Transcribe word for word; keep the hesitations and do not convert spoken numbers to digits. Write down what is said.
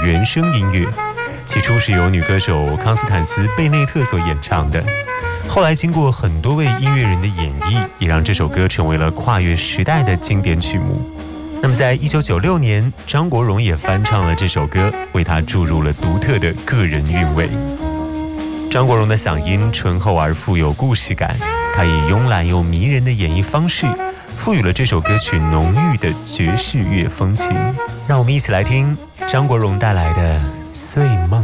原声音乐。起初是由女歌手康斯坦斯·贝内特所演唱的，后来经过很多位音乐人的演绎，也让这首歌成为了跨越时代的经典曲目。那么在一九九六年，张国荣也翻唱了这首歌，为他注入了独特的个人韵味。张国荣的嗓音醇厚而富有故事感，他以慵懒又迷人的演绎方式，赋予了这首歌曲浓郁的爵士乐风情。让我们一起来听张国荣带来的《睡梦》。